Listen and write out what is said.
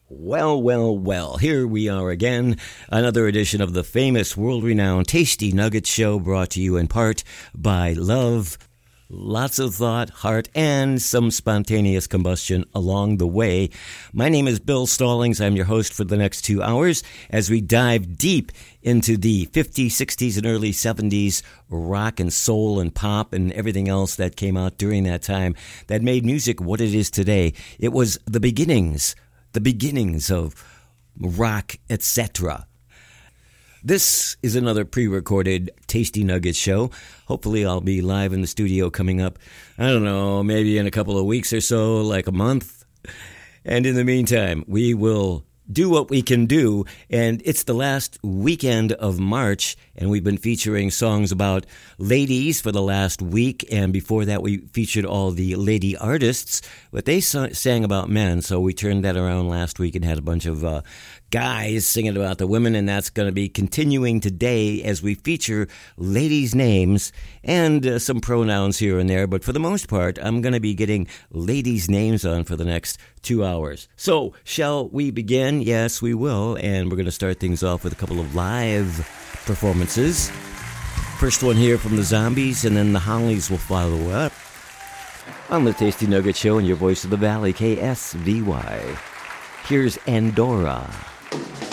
Well, well, well, here we are again, another edition of the famous, world-renowned Tasty Nugget Show, brought to you in part by love, lots of thought, heart, and some spontaneous combustion along the way. My name is Bill Stallings. I'm your host for the next 2 hours as we dive deep into the 50s, 60s, and early 70s rock and soul and pop and everything else that came out during that time that made music what it is today. It was the beginnings of rock, etc. This is another pre-recorded Tasty Nuggets show. Hopefully I'll be live in the studio coming up, I don't know, maybe in a couple of weeks or so, like a month. And in the meantime, we will do what we can do, and it's the last weekend of March, and we've been featuring songs about ladies for the last week, and before that we featured all the lady artists, but they sang about men, so we turned that around last week and had a bunch of guys singing about the women, and that's going to be continuing today as we feature ladies' names and some pronouns here and there, but for the most part, I'm going to be getting ladies' names on for the next 2 hours. So, shall we begin? Yes, we will, and we're going to start things off with a couple of live performances. First one here from the Zombies, and then the Hollies will follow up on the Tasty Nugget Show and your voice of the valley, KSVY. Here's Andorra.